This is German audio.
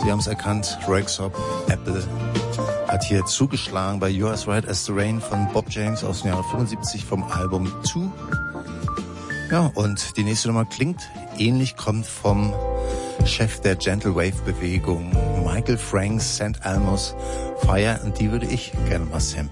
Sie haben es erkannt, Röyksopp, Apple hat hier zugeschlagen bei You're as Right as the Rain von Bob James aus dem Jahr 75 vom Album 2. Ja, und die nächste Nummer klingt ähnlich, kommt vom Chef der Gentle Wave Bewegung, Michael Franks, St. Elmo's Fire, und die würde ich gerne mal samplen.